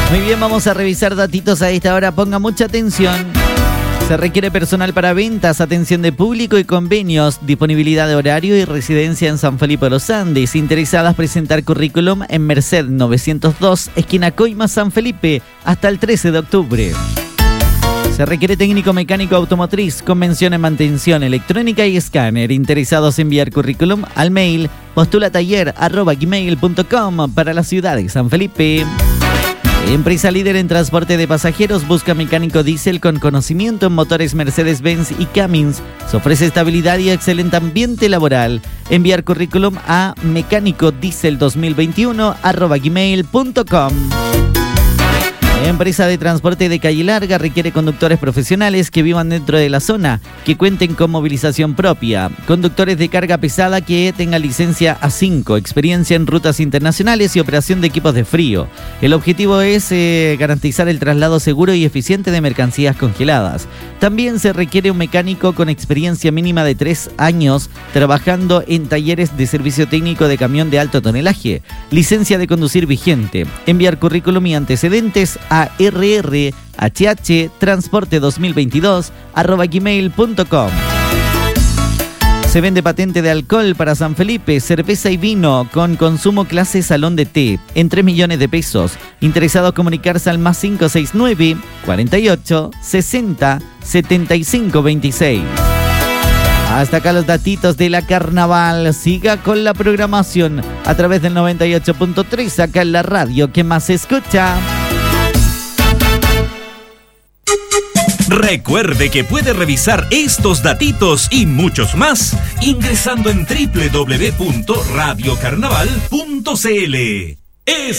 Muy bien, vamos a revisar datitos a esta hora. Ponga mucha atención. Se requiere personal para ventas, atención de público y convenios, disponibilidad de horario y residencia en San Felipe de los Andes. Interesadas presentar currículum en Merced 902, esquina Coima, San Felipe, hasta el 13 de octubre. Se requiere técnico mecánico automotriz, convención en mantención electrónica y escáner. Interesados en enviar currículum al mail postulataller@gmail.com para la ciudad de San Felipe. Empresa líder en transporte de pasajeros busca mecánico diésel con conocimiento en motores Mercedes-Benz y Cummins. Se ofrece estabilidad y excelente ambiente laboral. Enviar currículum a mecanicodiesel2021@gmail.com. Empresa de transporte de calle larga requiere conductores profesionales que vivan dentro de la zona, que cuenten con movilización propia. Conductores de carga pesada que tengan licencia A5, experiencia en rutas internacionales y operación de equipos de frío. El objetivo es garantizar el traslado seguro y eficiente de mercancías congeladas. También se requiere un mecánico con experiencia mínima de 3 años trabajando en talleres de servicio técnico de camión de alto tonelaje. Licencia de conducir vigente. Enviar currículum y antecedentes a rrhhtransporte2022@gmail.com. Se vende patente de alcohol para San Felipe, cerveza y vino con consumo clase salón de té en 3 millones de pesos. Interesados comunicarse al más 569 48 60 75 26. Hasta acá los datitos de la carnaval. Siga con la programación a través del 98.3 acá en la radio que más se escucha. Recuerde que puede revisar estos datitos y muchos más ingresando en www.radiocarnaval.cl.